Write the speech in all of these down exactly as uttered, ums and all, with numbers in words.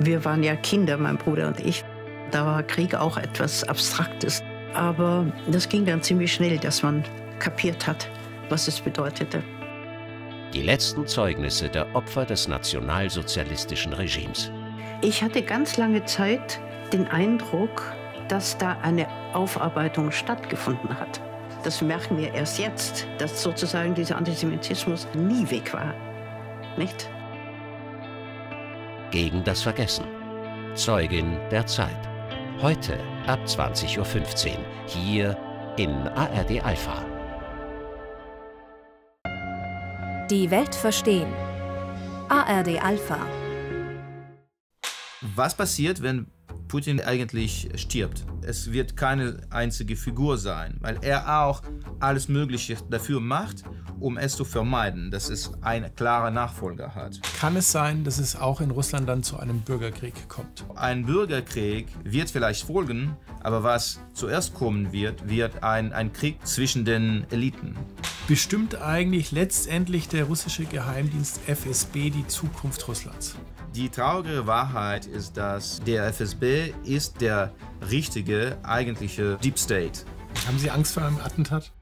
Wir waren ja Kinder, mein Bruder und ich. Da war Krieg auch etwas Abstraktes. Aber das ging dann ziemlich schnell, dass man kapiert hat, was es bedeutete. Die letzten Zeugnisse der Opfer des nationalsozialistischen Regimes. Ich hatte ganz lange Zeit den Eindruck, dass da eine Aufarbeitung stattgefunden hat. Das merken wir erst jetzt, dass sozusagen dieser Antisemitismus nie weg war. Nicht? Gegen das Vergessen. Zeugin der Zeit. Heute ab zwanzig Uhr fünfzehn hier in A R D Alpha. Die Welt verstehen. A R D Alpha. Was passiert, wenn Putin eigentlich stirbt? Es wird keine einzige Figur sein, weil er auch alles Mögliche dafür macht, um es zu vermeiden, dass es ein klarer Nachfolger hat. Kann es sein, dass es auch in Russland dann zu einem Bürgerkrieg kommt? Ein Bürgerkrieg wird vielleicht folgen, aber was zuerst kommen wird, wird ein, ein Krieg zwischen den Eliten. Bestimmt eigentlich letztendlich der russische Geheimdienst F S B die Zukunft Russlands? Die traurige Wahrheit ist, dass der F S B ist der richtige, eigentliche Deep State. Haben Sie Angst vor einem Attentat?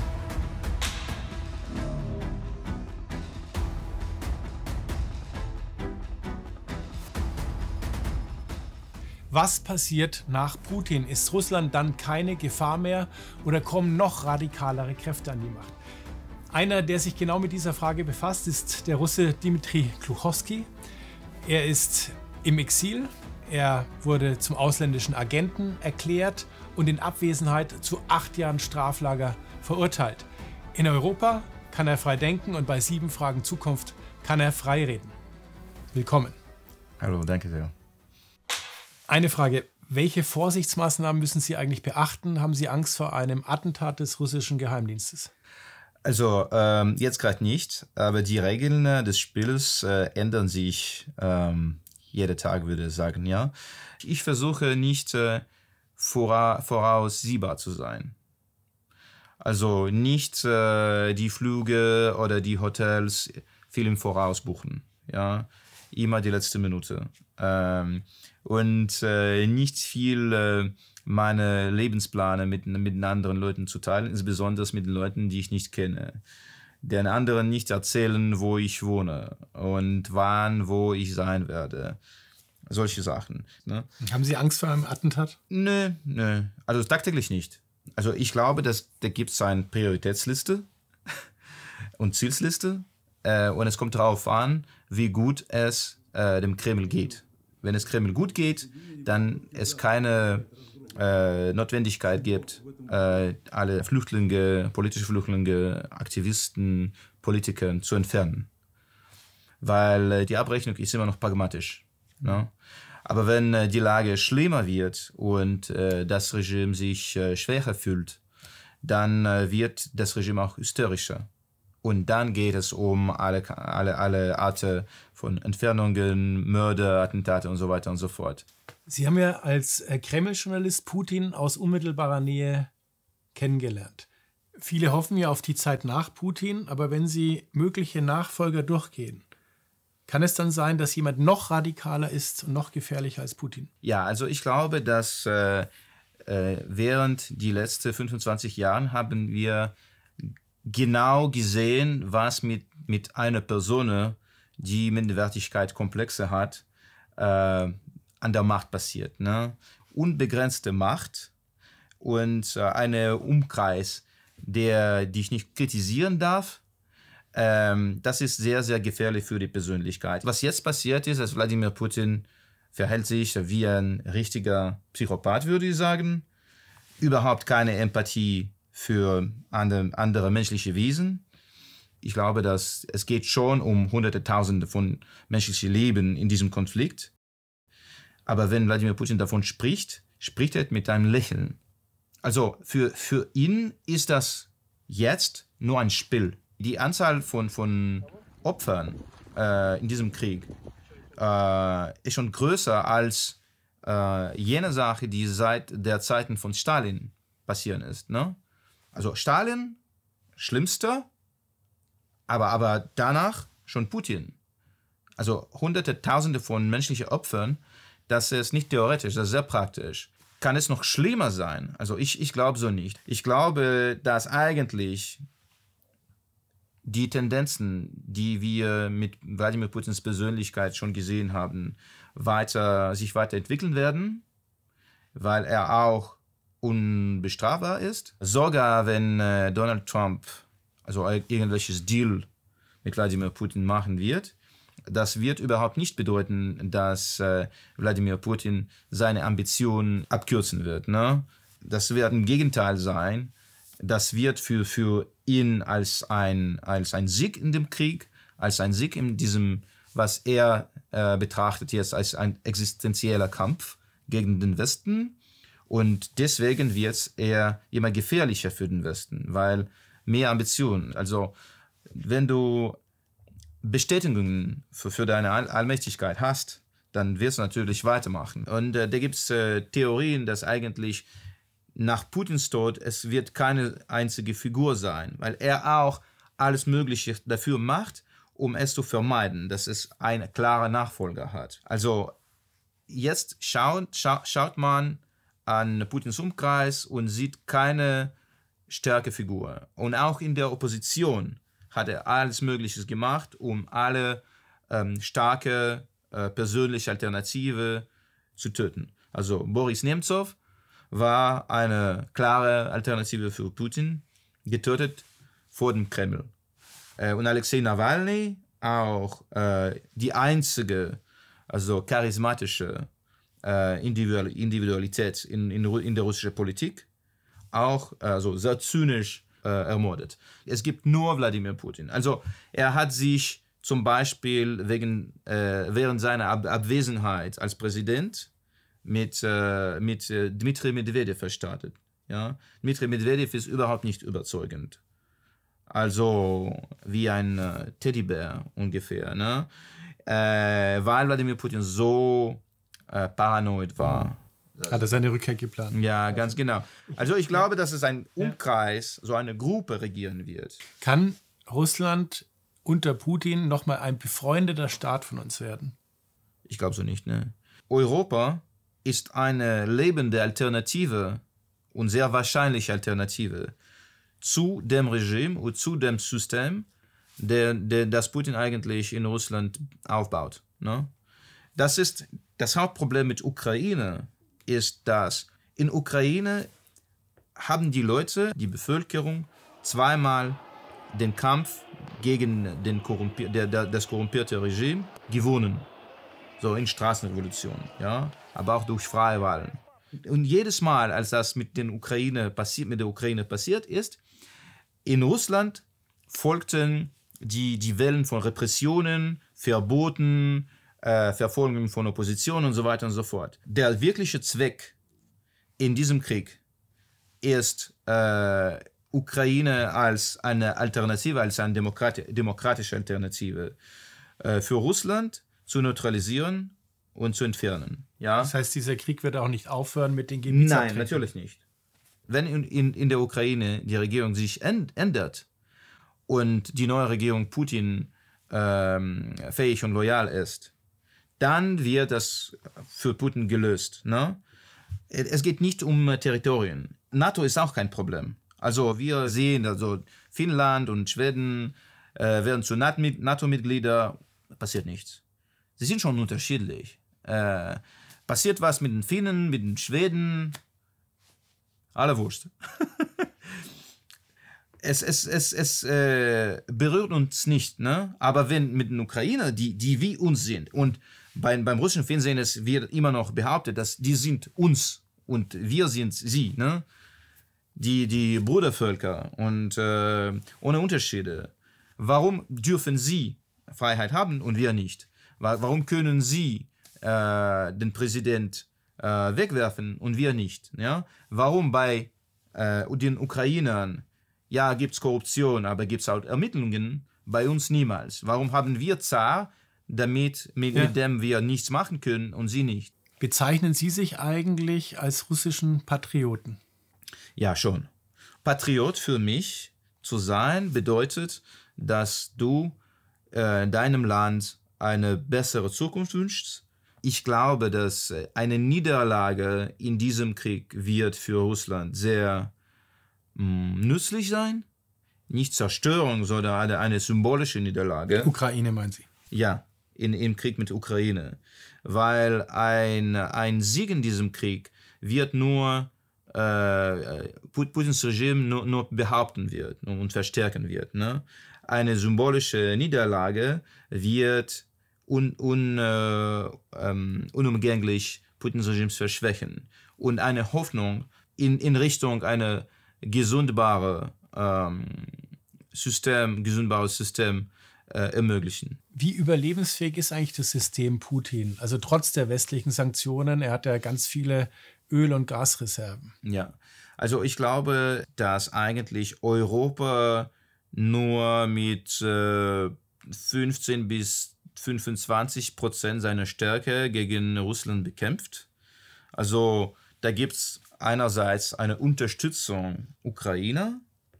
Was passiert nach Putin? Ist Russland dann keine Gefahr mehr oder kommen noch radikalere Kräfte an die Macht? Einer, der sich genau mit dieser Frage befasst, ist der Russe Dmitri Gluchowski. Er ist im Exil, er wurde zum ausländischen Agenten erklärt und in Abwesenheit zu acht Jahren Straflager verurteilt. In Europa kann er frei denken und bei sieben Fragen Zukunft kann er frei reden. Willkommen. Hallo, danke sehr. Eine Frage, welche Vorsichtsmaßnahmen müssen Sie eigentlich beachten? Haben Sie Angst vor einem Attentat des russischen Geheimdienstes? Also ähm, jetzt gerade nicht, aber die Regeln des Spiels äh, ändern sich ähm, jeden Tag, würde ich sagen, ja. Ich versuche nicht äh, vora, voraussehbar zu sein. Also nicht äh, die Flüge oder die Hotels viel im Voraus buchen, ja. Immer die letzte Minute. Ähm, und äh, nicht viel äh, meine Lebenspläne mit, mit anderen Leuten zu teilen, insbesondere mit den Leuten, die ich nicht kenne. Den anderen nicht erzählen, wo ich wohne und wann, wo ich sein werde. Solche Sachen. Ne? Haben Sie Angst vor einem Attentat? Nö, nö. Also tagtäglich nicht. Also ich glaube, dass da gibt es eine Prioritätsliste und Zielsliste äh, und es kommt darauf an, wie gut es äh, dem Kreml geht. Wenn es Kreml gut geht, dann es keine äh, Notwendigkeit gibt, äh, alle Flüchtlinge, politische Flüchtlinge, Aktivisten, Politiker zu entfernen. Weil äh, die Abrechnung ist immer noch pragmatisch. Ne? Aber wenn äh, die Lage schlimmer wird und äh, das Regime sich äh, schwächer fühlt, dann äh, wird das Regime auch hysterischer. Und dann geht es um alle, alle, alle Arten von Entfernungen, Mörder, Attentate und so weiter und so fort. Sie haben ja als Kreml-Journalist Putin aus unmittelbarer Nähe kennengelernt. Viele hoffen ja auf die Zeit nach Putin, aber wenn Sie mögliche Nachfolger durchgehen, kann es dann sein, dass jemand noch radikaler ist und noch gefährlicher als Putin? Ja, also ich glaube, dass äh, äh, während die letzten fünfundzwanzig Jahren haben wir genau gesehen, was mit, mit einer Person, die Minderwertigkeitskomplexe hat, äh, an der Macht passiert. Ne? Unbegrenzte Macht und äh, einen Umkreis, der dich nicht kritisieren darf. Ähm, das ist sehr, sehr gefährlich für die Persönlichkeit. Was jetzt passiert ist, dass Wladimir Putin verhält sich wie ein richtiger Psychopath, würde ich sagen. Überhaupt keine Empathie für andere, andere menschliche Wesen. Ich glaube, dass es geht schon um hunderte, tausende von menschlichen Leben in diesem Konflikt. Aber wenn Wladimir Putin davon spricht, spricht er mit einem Lächeln. Also für, für ihn ist das jetzt nur ein Spiel. Die Anzahl von, von Opfern äh, in diesem Krieg äh, ist schon größer als äh, jene Sache, die seit der Zeiten von Stalin passieren ist. Ne? Also Stalin, schlimmster, aber, aber danach schon Putin. also hunderte, tausende von menschlichen Opfern, das ist nicht theoretisch, das ist sehr praktisch. Kann es noch schlimmer sein? Also ich, ich glaube so nicht. Ich glaube, dass eigentlich die Tendenzen, die wir mit Wladimir Putins Persönlichkeit schon gesehen haben, weiter, sich weiterentwickeln werden, weil er auch unbestrafbar ist. Sogar wenn äh, Donald Trump also irgendwelches Deal mit Wladimir Putin machen wird, das wird überhaupt nicht bedeuten, dass äh, Wladimir Putin seine Ambitionen abkürzen wird. Ne? Das wird im Gegenteil sein. Das wird für, für ihn als ein, als ein Sieg in dem Krieg, als ein Sieg in diesem, was er äh, betrachtet jetzt als ein existenzieller Kampf gegen den Westen. Und deswegen wird er immer gefährlicher für den Westen, weil mehr Ambitionen. Also wenn du Bestätigungen für, für deine All Allmächtigkeit hast, dann wirst du natürlich weitermachen. Und äh, da gibt es äh, Theorien, dass eigentlich nach Putins Tod es wird keine einzige Figur sein, weil er auch alles Mögliche dafür macht, um es zu vermeiden, dass es ein klarer Nachfolger hat. Also jetzt schaut, scha schaut man an Putins Umkreis und sieht keine starke Figur. Und auch in der Opposition hat er alles Mögliche gemacht, um alle ähm, starke äh, persönliche Alternative zu töten. Also Boris Nemtsov war eine klare Alternative für Putin, getötet vor dem Kreml. Äh, und Alexei Nawalny, auch äh, die einzige, also charismatische äh, Individualität in, in, in der russischen Politik, auch also sehr zynisch äh, ermordet. Es gibt nur Wladimir Putin. Also er hat sich zum Beispiel wegen, äh, während seiner Ab Abwesenheit als Präsident mit, äh, mit äh, Dmitri Medvedev verstartet. Ja? Dmitri Medvedev ist überhaupt nicht überzeugend. Also wie ein äh, Teddybär ungefähr. Ne? Äh, weil Wladimir Putin so äh, paranoid war. Hat er seine Rückkehr geplant? Ja, ganz genau. Also ich glaube, dass es ein Umkreis, so eine Gruppe regieren wird. Kann Russland unter Putin nochmal ein befreundeter Staat von uns werden? Ich glaube so nicht. Ne? Europa ist eine lebende Alternative und sehr wahrscheinliche Alternative zu dem Regime und zu dem System, der, der, das Putin eigentlich in Russland aufbaut. Ne? Das ist das Hauptproblem mit Ukraine. Ist, dass in Ukraine haben die Leute, die Bevölkerung, zweimal den Kampf gegen den korrumpier der, der, das korrumpierte Regime gewonnen. So in Straßenrevolutionen, ja, aber auch durch freie Wahlen. Und jedes Mal, als das mit, den Ukraine passiert, mit der Ukraine passiert ist, in Russland folgten die, die Wellen von Repressionen, Verboten, Äh, Verfolgung von Opposition und so weiter und so fort. Der wirkliche Zweck in diesem Krieg ist, äh, Ukraine als eine Alternative, als eine Demokrati demokratische Alternative äh, für Russland zu neutralisieren und zu entfernen. Ja? Das heißt, dieser Krieg wird auch nicht aufhören mit den Gebietsabträgen? Nein, natürlich nicht. Wenn in, in, in der Ukraine die Regierung sich ändert und die neue Regierung Putin ähm, fähig und loyal ist, dann wird das für Putin gelöst. Ne? Es geht nicht um Territorien. NATO ist auch kein Problem. Also wir sehen, also Finnland und Schweden äh, werden zu NATO-Mitglieder, passiert nichts. Sie sind schon unterschiedlich. Äh, passiert was mit den Finnen, mit den Schweden, alle wurscht. Es, es, es, es äh, berührt uns nicht, ne? Aber wenn mit den Ukrainern, die, die wie uns sind, und beim, beim russischen Fernsehen es wird immer noch behauptet, dass die sind uns und wir sind sie, ne? Die, die Brudervölker und äh, ohne Unterschiede. Warum dürfen sie Freiheit haben und wir nicht? Warum können sie äh, den Präsident äh, wegwerfen und wir nicht? Ja? Warum bei äh, den Ukrainern ja, gibt es Korruption, aber gibt es auch Ermittlungen, bei uns niemals. Warum haben wir Zar, damit, mit, ja. mit dem wir nichts machen können und sie nicht? Bezeichnen Sie sich eigentlich als russischen Patrioten? Ja, schon. Patriot für mich zu sein bedeutet, dass du äh, deinem Land eine bessere Zukunft wünscht. Ich glaube, dass eine Niederlage in diesem Krieg wird für Russland sehr mh, nützlich sein. Nicht Zerstörung, sondern eine, eine symbolische Niederlage. Ukraine meinen Sie? Ja, in, im Krieg mit Ukraine. Weil ein, ein Sieg in diesem Krieg wird nur äh, Putins Regime nur, nur behaupten wird und verstärken wird. Ne? Eine symbolische Niederlage wird un, un, äh, ähm, unumgänglich Putins Regimes verschwächen und eine Hoffnung in, in Richtung einer gesundbare ähm, System, gesundbares System äh, ermöglichen. Wie überlebensfähig ist eigentlich das System Putin? Also trotz der westlichen Sanktionen, er hat ja ganz viele Öl- und Gasreserven. Ja, also ich glaube, dass eigentlich Europa nur mit äh, fünfzehn bis fünfundzwanzig Prozent seiner Stärke gegen Russland bekämpft. Also da gibt es einerseits eine Unterstützung Ukrainer,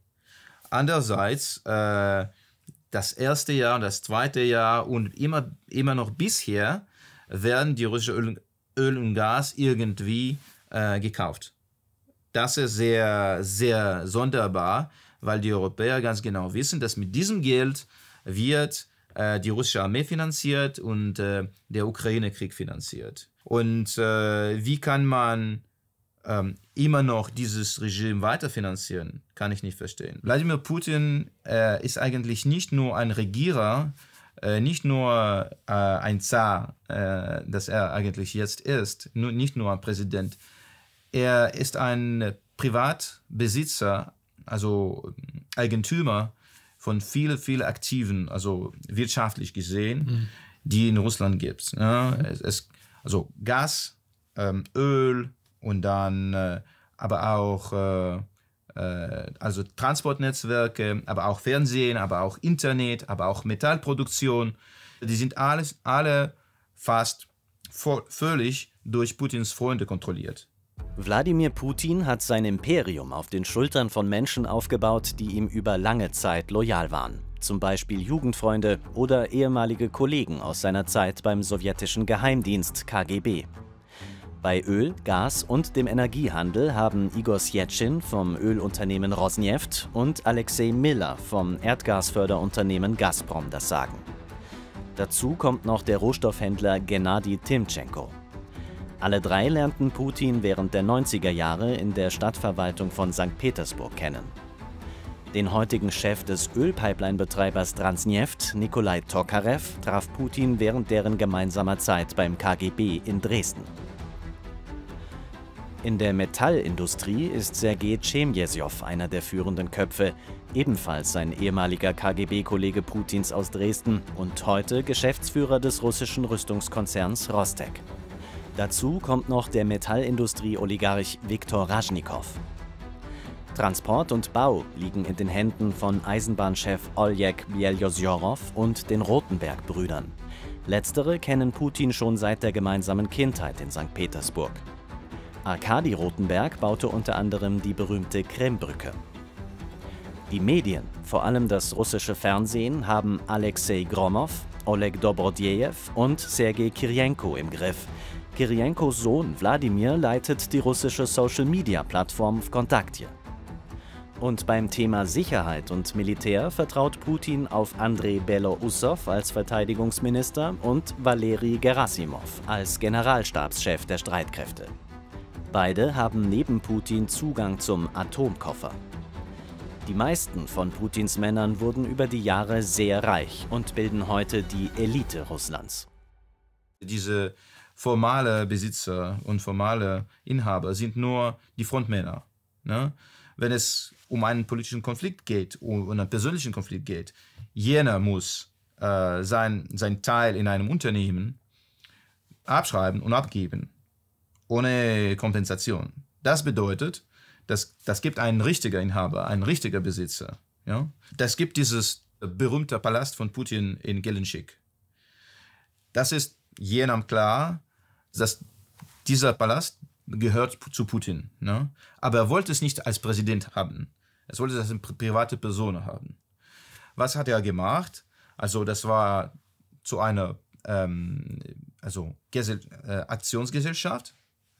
andererseits äh, das erste Jahr, das zweite Jahr und immer, immer noch bisher werden die russische Öl, Öl und Gas irgendwie äh, gekauft. Das ist sehr, sehr sonderbar, weil die Europäer ganz genau wissen, dass mit diesem Geld wird äh, die russische Armee finanziert und äh, der Ukraine-Krieg finanziert. Und äh, wie kann man ähm, immer noch dieses Regime weiterfinanzieren, kann ich nicht verstehen. Wladimir Putin äh, ist eigentlich nicht nur ein Regierer, äh, nicht nur äh, ein Zar, äh, das er eigentlich jetzt ist, nur, nicht nur ein Präsident. Er ist ein Privatbesitzer, also Eigentümer von vielen, vielen Aktiven, also wirtschaftlich gesehen, mhm. die in Russland gibt. Ja, es, es, also Gas, ähm, Öl und dann äh, aber auch äh, äh, also Transportnetzwerke, aber auch Fernsehen, aber auch Internet, aber auch Metallproduktion. Die sind alles, alle fast voll, völlig durch Putins Freunde kontrolliert. Wladimir Putin hat sein Imperium auf den Schultern von Menschen aufgebaut, die ihm über lange Zeit loyal waren. Zum Beispiel Jugendfreunde oder ehemalige Kollegen aus seiner Zeit beim sowjetischen Geheimdienst K G B. Bei Öl, Gas und dem Energiehandel haben Igor Sjetschin vom Ölunternehmen Rosneft und Alexei Miller vom Erdgasförderunternehmen Gazprom das Sagen. Dazu kommt noch der Rohstoffhändler Gennadi Timtschenko. Alle drei lernten Putin während der neunziger Jahre in der Stadtverwaltung von Sankt Petersburg kennen. Den heutigen Chef des Ölpipeline-Betreibers Transneft, Nikolai Tokarev, traf Putin während deren gemeinsamer Zeit beim K G B in Dresden. In der Metallindustrie ist Sergei Chemjesjow einer der führenden Köpfe, ebenfalls ein ehemaliger K G B-Kollege Putins aus Dresden und heute Geschäftsführer des russischen Rüstungskonzerns Rostec. Dazu kommt noch der Metallindustrie-Oligarch Viktor Raschnikow. Transport und Bau liegen in den Händen von Eisenbahnchef Oleg Bjeljozjorow und den Rotenberg-Brüdern. Letztere kennen Putin schon seit der gemeinsamen Kindheit in Sankt Petersburg. Arkadi Rotenberg baute unter anderem die berühmte Krimbrücke. Die Medien, vor allem das russische Fernsehen, haben Alexei Gromov, Oleg Dobrodjejew und Sergei Kirjenko im Griff. Kirjenkos Sohn Wladimir leitet die russische Social-Media-Plattform Vkontakte. Und beim Thema Sicherheit und Militär vertraut Putin auf Andrei Beloussow als Verteidigungsminister und Valeri Gerasimov als Generalstabschef der Streitkräfte. Beide haben neben Putin Zugang zum Atomkoffer. Die meisten von Putins Männern wurden über die Jahre sehr reich und bilden heute die Elite Russlands. Diese formale Besitzer und formale Inhaber sind nur die Frontmänner. Ne? Wenn es um einen politischen Konflikt geht, um einen persönlichen Konflikt geht, jener muss äh, sein, sein Teil in einem Unternehmen abschreiben und abgeben, ohne Kompensation. Das bedeutet, dass das gibt einen richtigen Inhaber, einen richtigen Besitzer. Ja? Das gibt dieses berühmte Palast von Putin in Gelendzhik. Das ist jenem klar, dass dieser Palast gehört zu Putin. Ne? Aber er wollte es nicht als Präsident haben. Er wollte es als eine private Person haben. Was hat er gemacht? Also das war zu einer ähm, also Gesell- äh, Aktionsgesellschaft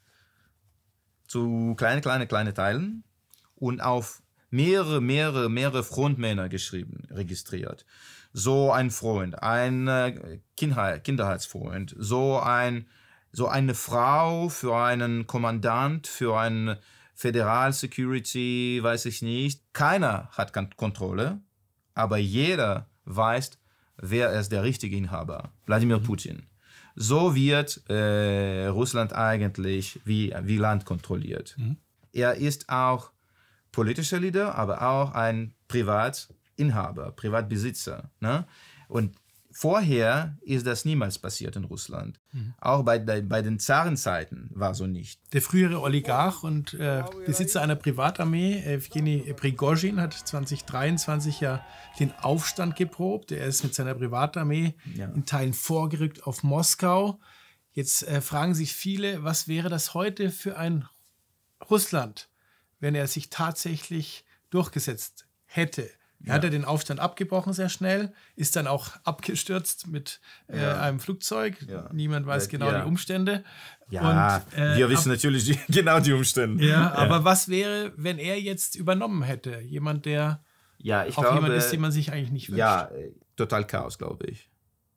zu kleine, kleine, kleine Teilen und auf mehrere, mehrere, mehrere Frontmänner geschrieben, registriert. So ein Freund, ein äh, Kindheit, Kinderheitsfreund, so, ein, so eine Frau für einen Kommandant, für einen Federal Security, weiß ich nicht. Keiner hat Kontrolle, aber jeder weiß, wer ist der richtige Inhaber, Wladimir Putin. So wird äh, Russland eigentlich wie, wie Land kontrolliert. Mhm. Er ist auch politischer Leader, aber auch ein Privatinhaber, Privatbesitzer. Ne? Und vorher ist das niemals passiert in Russland. Mhm. Auch bei, bei den Zarenzeiten war so nicht. Der frühere Oligarch und äh, Besitzer einer Privatarmee, Evgeny Prigozhin, hat zwanzig dreiundzwanzig ja den Aufstand geprobt. Er ist mit seiner Privatarmee ja. in Teilen vorgerückt auf Moskau. Jetzt äh, fragen sich viele, was wäre das heute für ein Russland, wenn er sich tatsächlich durchgesetzt hätte. Er ja. hat ja den Aufstand abgebrochen sehr schnell, ist dann auch abgestürzt mit äh, ja. einem Flugzeug. Ja. Niemand weiß genau ja. die Umstände. Ja, und, äh, wir wissen ab, natürlich die, genau die Umstände. Ja, ja, aber was wäre, wenn er jetzt übernommen hätte? Jemand, der ja, ich auch glaube, jemand ist, den man sich eigentlich nicht wünscht. Ja, total Chaos, glaube ich.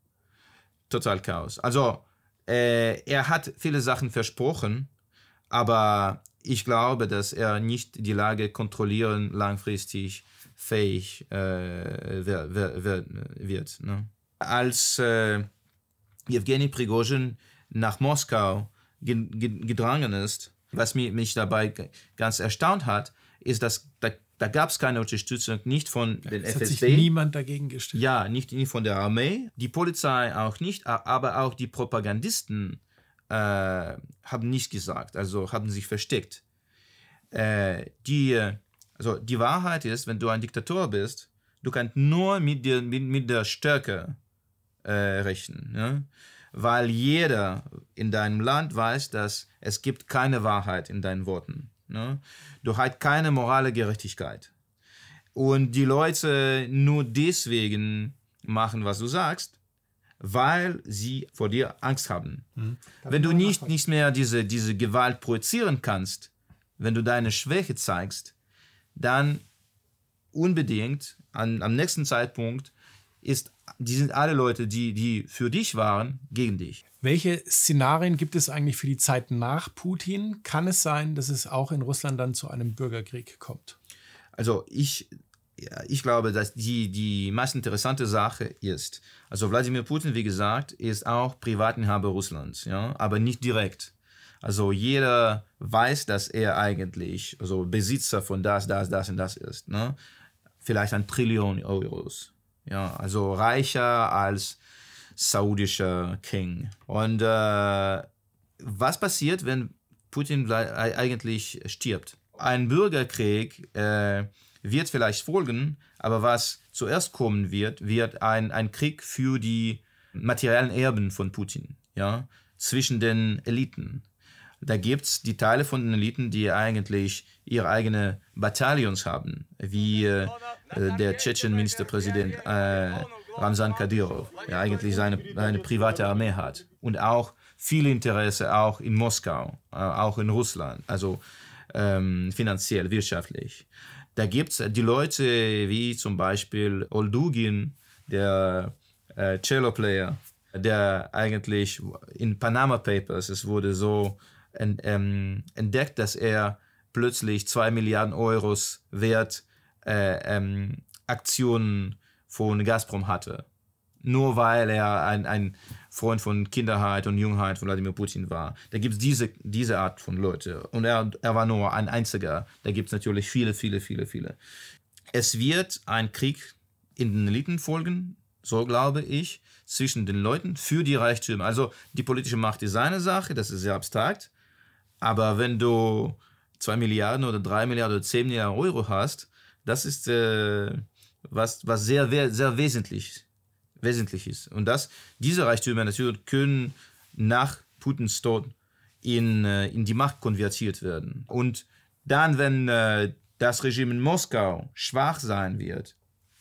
Total Chaos. Also, äh, er hat viele Sachen versprochen, aber ich glaube, dass er nicht die Lage kontrollieren langfristig fähig äh, wer, wer, wer, wird. Ne? Als äh, Evgeny Prigozhin nach Moskau ge- ge- gedrungen ist, was mich, mich dabei ganz erstaunt hat, ist, dass da, da gab es keine Unterstützung, nicht von den es F S B. Hat sich niemand dagegen gestellt. Ja, nicht, nicht von der Armee, die Polizei auch nicht, aber auch die Propagandisten äh, haben nichts gesagt, also haben sich versteckt. Äh, die, also die Wahrheit ist, wenn du ein Diktator bist, du kannst nur mit, dir, mit, mit der Stärke äh, rechnen. Ne? Weil jeder in deinem Land weiß, dass es gibt keine Wahrheit in deinen Worten. Ne? Du hast keine morale Gerechtigkeit. Und die Leute nur deswegen machen, was du sagst, weil sie vor dir Angst haben. Mhm. Wenn du nicht, nicht mehr diese, diese Gewalt projizieren kannst, wenn du deine Schwäche zeigst, dann unbedingt an, am nächsten Zeitpunkt ist, die sind alle Leute, die, die für dich waren, gegen dich. Welche Szenarien gibt es eigentlich für die Zeit nach Putin? Kann es sein, dass es auch in Russland dann zu einem Bürgerkrieg kommt? Also ich, ja, ich glaube, dass die, die meist interessante Sache ist, also Wladimir Putin, wie gesagt, ist auch Privatinhaber Russlands, ja, aber nicht direkt. Also jeder weiß, dass er eigentlich also Besitzer von das, das, das und das ist. Ne? Vielleicht ein Trillion Euros. Ja, also reicher als saudischer King. Und äh, was passiert, wenn Putin eigentlich stirbt? Ein Bürgerkrieg äh, wird vielleicht folgen, aber was zuerst kommen wird, wird ein, ein Krieg für die materiellen Erben von Putin, ja, zwischen den Eliten. Da gibt es die Teile von den Eliten, die eigentlich ihre eigenen Bataillons haben, wie äh, der Tschetschen-Ministerpräsident äh, Ramzan Kadyrov, der eigentlich seine, seine private Armee hat. Und auch viel Interesse auch in Moskau, äh, auch in Russland, also ähm, finanziell, wirtschaftlich. Da gibt es die Leute wie zum Beispiel Oldugin, der äh, Cello-Player, der eigentlich in Panama Papers, es wurde so entdeckt, dass er plötzlich zwei Milliarden Euros wert äh, ähm, Aktionen von Gazprom hatte. Nur weil er ein, ein Freund von Kinderheit und Jungheit von Wladimir Putin war. Da gibt es diese, diese Art von Leute. Und er, er war nur ein einziger. Da gibt es natürlich viele, viele, viele, viele. Es wird ein Krieg in den Eliten folgen, so glaube ich, zwischen den Leuten für die Reichtümer. Also die politische Macht ist eine Sache, das ist sehr abstrakt. Aber wenn du zwei Milliarden oder drei Milliarden oder zehn Milliarden Euro hast, das ist äh, was, was sehr, sehr wesentlich, wesentlich ist. Und das, diese Reichtümer natürlich können nach Putins Tod in, äh, in die Macht konvertiert werden. Und dann, wenn äh, das Regime in Moskau schwach sein wird,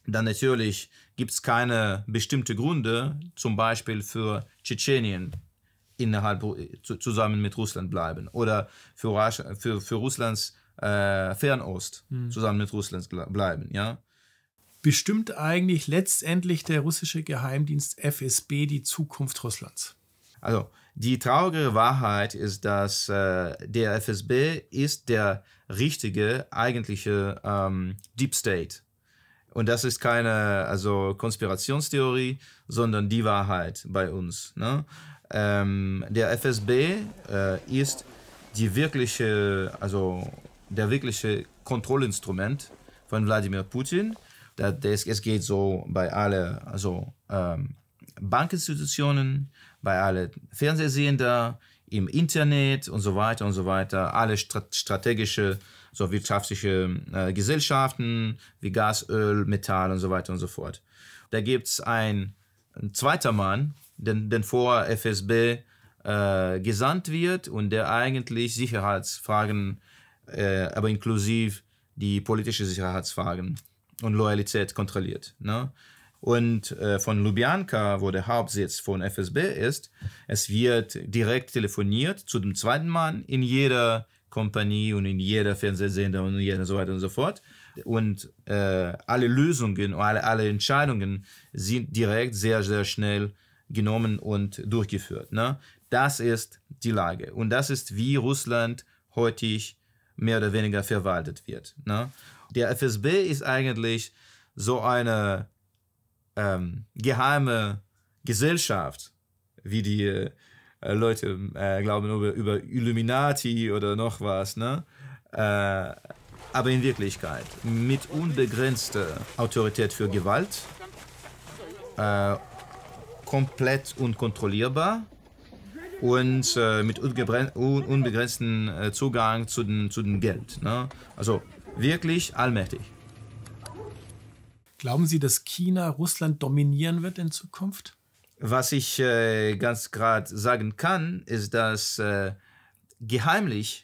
dann natürlich gibt es keine bestimmten Gründe, zum Beispiel für Tschetschenien innerhalb, zusammen mit Russland bleiben oder für, für, für Russlands äh, Fernost hm. zusammen mit Russland bleiben. Ja? Bestimmt eigentlich letztendlich der russische Geheimdienst F S B die Zukunft Russlands? Also die traurige Wahrheit ist, dass äh, der F S B ist der richtige, eigentliche ähm, Deep State. Und das ist keine also Konspirationstheorie, sondern die Wahrheit bei uns. Ne? Ähm, der F S B äh, ist die wirkliche, also der wirkliche Kontrollinstrument von Wladimir Putin. Das, es geht so bei allen also, ähm, Bankinstitutionen, bei allen Fernsehsehenden, im Internet und so weiter und so weiter, alle strat- strategische, so wirtschaftliche äh, Gesellschaften wie Gas, Öl, Metall und so weiter und so fort. Da gibt es ein, ein zweiter Mann, den, den vor F S B äh, gesandt wird und der eigentlich Sicherheitsfragen, äh, aber inklusive die politische Sicherheitsfragen und Loyalität kontrolliert. Ne? Und äh, von Lubjanka, wo der Hauptsitz von F S B ist, es wird direkt telefoniert zu dem zweiten Mann in jeder Kompanie und in jeder Fernsehsender und jeder so weiter und so fort. Und äh, alle Lösungen, alle, alle Entscheidungen sind direkt sehr, sehr schnell genommen und durchgeführt. Ne? Das ist die Lage. Und das ist, wie Russland heutig mehr oder weniger verwaltet wird. Ne? Der F S B ist eigentlich so eine ähm, geheime Gesellschaft, wie die äh, Leute äh, glauben über, über Illuminati oder noch was. Ne? Äh, aber in Wirklichkeit mit unbegrenzter Autorität für Gewalt, äh, komplett unkontrollierbar und äh, mit unbegrenzten äh, Zugang zu dem zu den Geld. Ne? Also wirklich allmächtig. Glauben Sie, dass China Russland dominieren wird in Zukunft? Was ich äh, ganz gerade sagen kann, ist, dass äh, geheimlich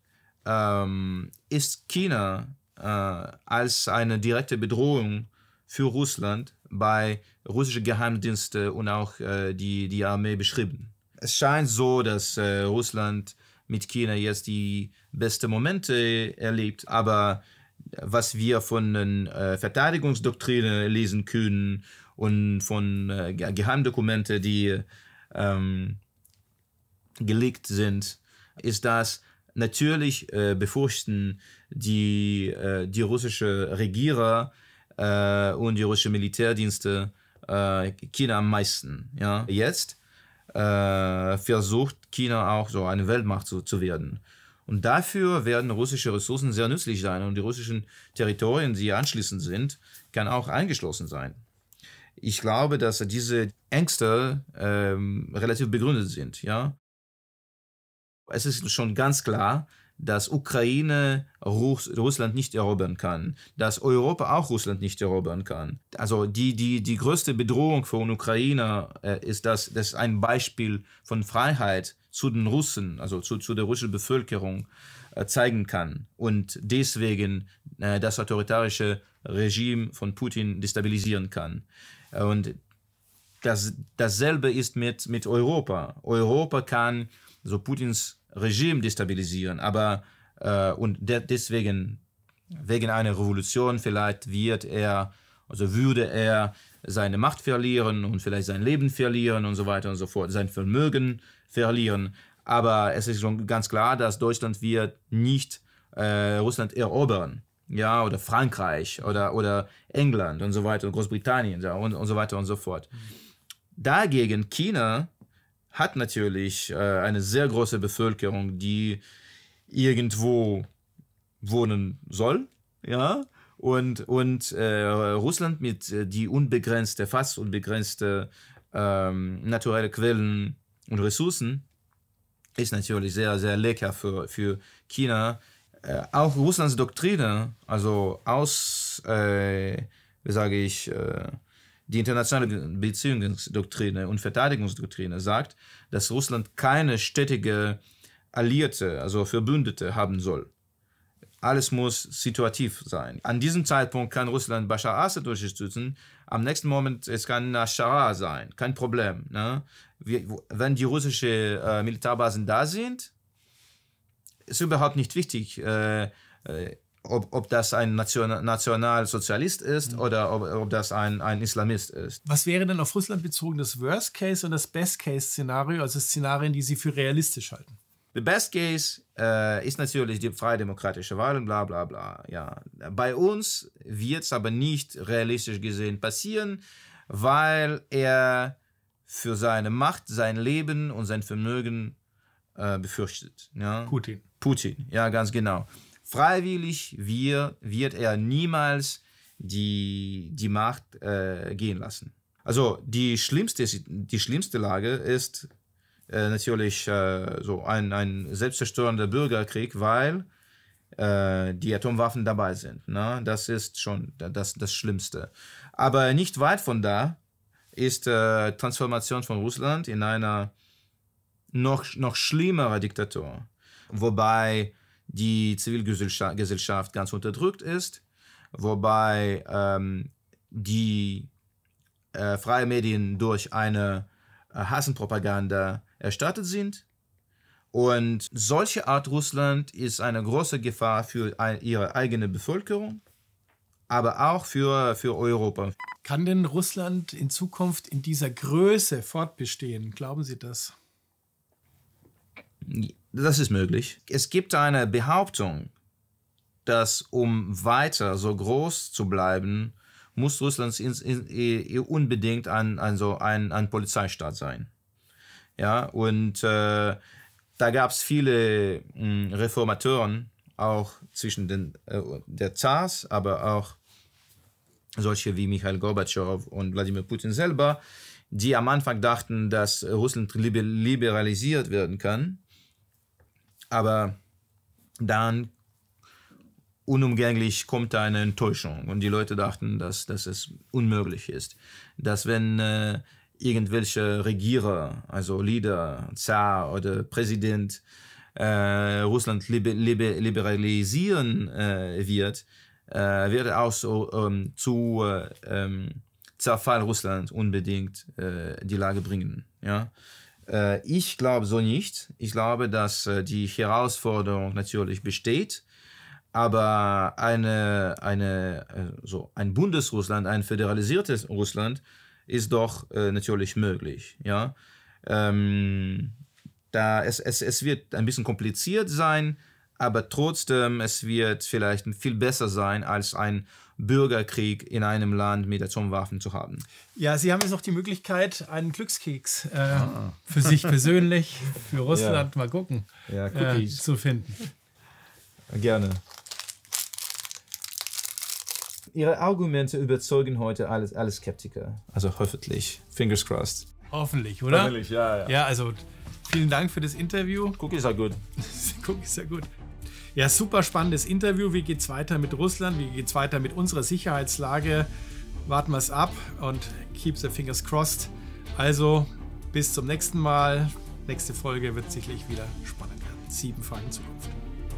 ähm, ist China äh, als eine direkte Bedrohung für Russland bei russischen Geheimdiensten und auch äh, die, die Armee beschrieben. Es scheint so, dass äh, Russland mit China jetzt die besten Momente erlebt, aber was wir von den äh, Verteidigungsdoktrinen lesen können und von äh, Geheimdokumenten, die ähm, gelegt sind, ist, dass natürlich äh, befürchten die, äh, die russische Regierer äh, und die russischen Militärdienste äh, China am meisten. Ja? Jetzt äh, versucht China auch so eine Weltmacht zu, zu werden. Und dafür werden russische Ressourcen sehr nützlich sein und die russischen Territorien, die anschließend sind, kann auch eingeschlossen sein. Ich glaube, dass diese Ängste ähm, relativ begründet sind. Ja? Es ist schon ganz klar, dass Ukraine Russ- Russland nicht erobern kann, dass Europa auch Russland nicht erobern kann. Also die, die, die größte Bedrohung für den Ukrainer äh, ist, dass das ein Beispiel von Freiheit zu den Russen, also zu, zu der russischen Bevölkerung äh, zeigen kann und deswegen äh, das autoritarische Regime von Putin destabilisieren kann. Und das, dasselbe ist mit, mit Europa. Europa kann so Putins Regime destabilisieren, aber äh, und de- deswegen wegen einer Revolution vielleicht wird er, also würde er seine Macht verlieren und vielleicht sein Leben verlieren und so weiter und so fort, sein Vermögen verlieren. Aber es ist schon ganz klar, dass Deutschland wird nicht äh, Russland erobern, ja, oder Frankreich oder, oder England und so weiter, und Großbritannien, ja, und, und so weiter und so fort. Dagegen China hat natürlich äh, eine sehr große Bevölkerung, die irgendwo wohnen soll, ja, und, und äh, Russland mit äh, die unbegrenzte, fast unbegrenzte ähm, naturelle Quellen und Ressourcen ist natürlich sehr, sehr lecker für, für China. Äh, auch Russlands Doktrine, also aus, äh, wie sage ich, äh, die internationale Beziehungsdoktrine und Verteidigungsdoktrine sagt, dass Russland keine stetige Alliierte, also Verbündete haben soll. alles muss situativ sein. An diesem Zeitpunkt kann Russland Bashar Assad unterstützen. Am nächsten Moment es kann Nasrallah sein, kein Problem. Ne? Wir, wenn die russischen äh, Militärbasen da sind, ist überhaupt nicht wichtig, äh, äh, ob, ob das ein Nation, Nationalsozialist ist mhm. oder ob, ob das ein, ein Islamist ist. Was wäre denn auf Russland bezogen das Worst-Case und das Best-Case-Szenario, also Szenarien, die Sie für realistisch halten? Der Best Case äh, ist natürlich die freie demokratische Wahl und bla bla bla. Ja. Bei uns wird es aber nicht realistisch gesehen passieren, weil er für seine Macht, sein Leben und sein Vermögen äh, befürchtet. Ja. Putin. Putin, ja, ganz genau. Freiwillig wir, wird er niemals die, die Macht äh, gehen lassen. Also die schlimmste, die schlimmste Lage ist Äh, natürlich äh, so ein, ein selbstzerstörender Bürgerkrieg, weil äh, die Atomwaffen dabei sind. Ne? Das ist schon das, das Schlimmste. Aber nicht weit von da ist äh, Transformation von Russland in eine noch, noch schlimmere Diktatur, wobei die Zivilgesellschaft ganz unterdrückt ist, wobei ähm, die äh, freien Medien durch eine äh, Hassenpropaganda erstattet sind. Und solche Art Russland ist eine große Gefahr für ein, ihre eigene Bevölkerung, aber auch für, für Europa. Kann denn Russland in Zukunft in dieser Größe fortbestehen? Glauben Sie das? Das ist möglich. Es gibt eine Behauptung, dass um weiter so groß zu bleiben, muss Russland in, in, in, unbedingt ein, also ein, ein Polizeistaat sein. Ja, und äh, da gab es viele mh, Reformatoren, auch zwischen den äh, der Zars, aber auch solche wie Michail Gorbatschow und Wladimir Putin selber, die am Anfang dachten, dass Russland liberalisiert werden kann. Aber dann unumgänglich kommt eine Enttäuschung und die Leute dachten, dass, dass es unmöglich ist. Dass wenn äh, irgendwelche Regierer, also Leader, Zar oder Präsident äh, Russland liber, liber, liberalisieren äh, wird, äh, wird auch so, ähm, zu äh, ähm, Zerfall Russland unbedingt äh, die Lage bringen. Ja? Äh, ich glaube so nicht. Ich glaube, dass äh, die Herausforderung natürlich besteht, aber eine, eine, äh, so ein Bundesrussland, ein föderalisiertes Russland, ist doch äh, natürlich möglich. Ja? Ähm, da es, es, es wird ein bisschen kompliziert sein, aber trotzdem, es wird vielleicht viel besser sein, als ein Bürgerkrieg in einem Land mit Atomwaffen zu haben. Ja, Sie haben jetzt noch die Möglichkeit, einen Glückskeks äh, ah. für sich persönlich, für Russland, ja. mal gucken, ja, äh, zu finden. Gerne. Ihre Argumente überzeugen heute alles, alle Skeptiker. Also hoffentlich. Fingers crossed. Hoffentlich, oder? Hoffentlich, ja, ja. Ja, also vielen Dank für das Interview. Cookies are good. Cookies are good. Ja, super spannendes Interview. Wie geht's weiter mit Russland? Wie geht's weiter mit unserer Sicherheitslage? Warten wir es ab und keep the fingers crossed. Also, bis zum nächsten Mal. Nächste Folge wird sicherlich wieder spannend werden. Sieben Fragen Zukunft.